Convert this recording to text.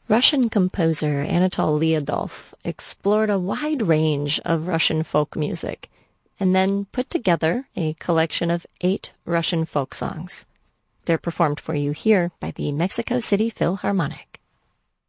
Russian composer Anatol Lyudov explored a wide range of Russian folk music and then put together a collection of 8 Russian folk songs. They're performed for you here by the Mexico City Philharmonic.